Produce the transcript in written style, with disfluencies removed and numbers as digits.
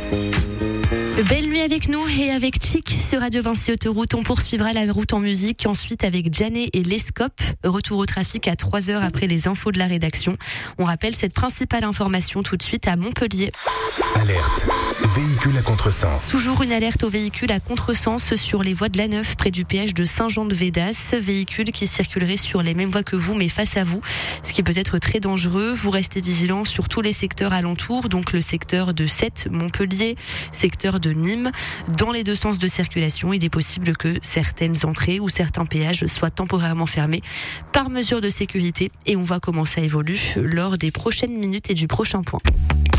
Belle nuit avec nous et avec Chic sur Radio Vinci Autoroute. On poursuivra la route en musique. Ensuite avec Janet et Lescope. Retour au trafic à 3h après les infos de la rédaction. On rappelle cette principale information tout de suite à Montpellier. Alerte. Véhicule à contresens. Toujours une alerte aux véhicules à contresens sur les voies de la Neuve près du péage de Saint-Jean-de-Védas. Véhicules qui circuleraient sur les mêmes voies que vous mais face à vous. Ce qui peut être très dangereux. Vous restez vigilants sur tous les secteurs alentours. Donc le secteur de Sète, Montpellier, secteur de Nîmes. Dans les deux sens de circulation, il est possible que certaines entrées ou certains péages soient temporairement fermés par mesure de sécurité. Et on voit comment ça évolue lors des prochaines minutes et du prochain point.